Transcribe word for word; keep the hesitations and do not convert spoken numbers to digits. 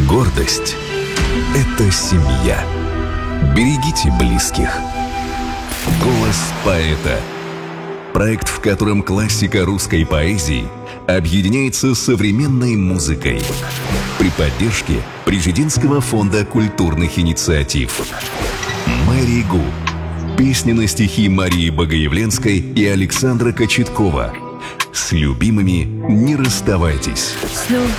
Гордость – это семья. Берегите близких. Голос поэта. Проект, в котором классика русской поэзии объединяется с современной музыкой. При поддержке Президентского фонда культурных инициатив. Мэри Гу. Песни на стихи Марии Богоявленской и Александра Кочеткова. С любимыми не расставайтесь. С